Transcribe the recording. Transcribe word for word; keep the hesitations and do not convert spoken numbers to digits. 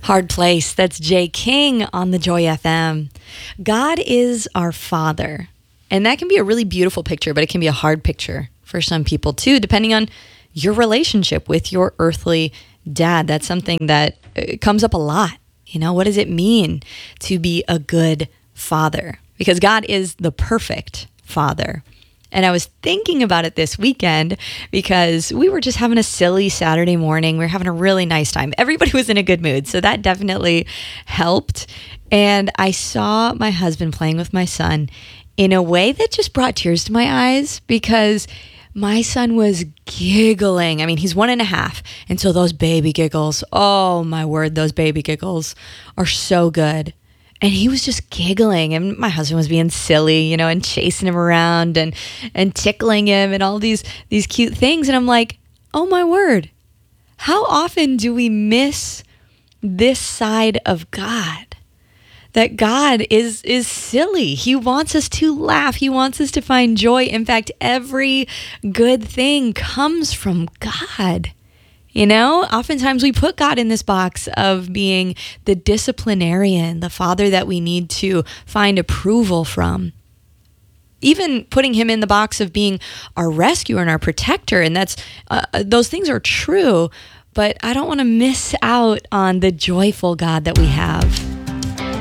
Hard Place. That's Jay King on the Joy F M. God is our Father. And that can be a really beautiful picture, but it can be a hard picture for some people too, depending on your relationship with your earthly dad. That's something that uh, comes up a lot. You know, what does it mean to be a good father? Because God is the perfect father. And I was thinking about it this weekend because we were just having a silly Saturday morning. We were having a really nice time. Everybody was in a good mood, so that definitely helped. And I saw my husband playing with my son in a way that just brought tears to my eyes because my son was giggling. I mean, he's one and a half. And so those baby giggles, oh my word, those baby giggles are so good. And he was just giggling, and my husband was being silly, you know, and chasing him around and, and tickling him and all these, these cute things. And I'm like, oh my word, how often do we miss this side of God? That God is, is silly. He wants us to laugh. He wants us to find joy. In fact, every good thing comes from God. You know, oftentimes we put God in this box of being the disciplinarian, the father that we need to find approval from. Even putting him in the box of being our rescuer and our protector. And that's uh, those things are true, but I don't want to miss out on the joyful God that we have.